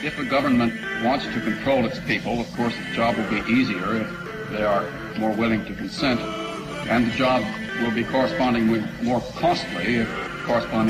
If a government wants to control its people, of course, the job will be easier if they are more willing to consent, and the job will be correspondingly more costly if corresponding